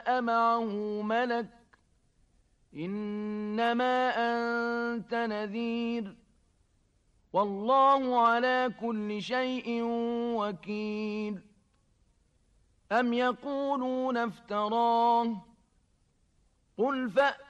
معه ملك إنما أنت نذير والله على كل شيء وكيل أم يقولون افتراه قل فأتوا